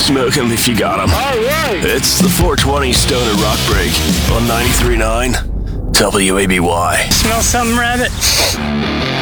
Smoke 'em if you got 'em. All right. It's the 420 Stoner Rock Break on 93.9 WABY. Smell something, Rabbit?